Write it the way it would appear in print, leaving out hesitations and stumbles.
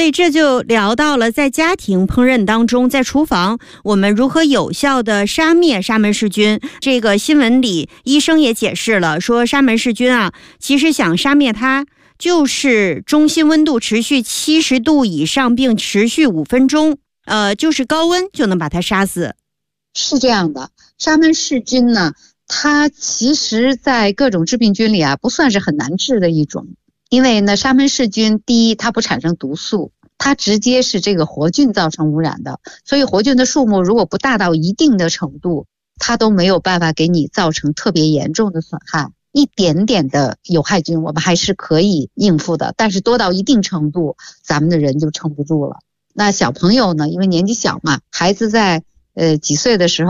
以这就聊到了在家庭烹饪当中，在厨房我们如何有效的杀灭沙门氏菌。这个新闻里医生也解释了，说沙门氏菌啊，其实想杀灭它就是中心温度持续70度以上，并持续5分钟，就是高温就能把它杀死。 是这样的，沙门氏菌呢，它其实在各种致病菌里啊，不算是很难治的一种。因为呢，沙门氏菌第一，它不产生毒素，它直接是这个活菌造成污染的，所以活菌的数目如果不大到一定的程度，它都没有办法给你造成特别严重的损害。一点点的有害菌我们还是可以应付的，但是多到一定程度，咱们的人就撑不住了。那小朋友呢，因为年纪小嘛，孩子在几岁的时候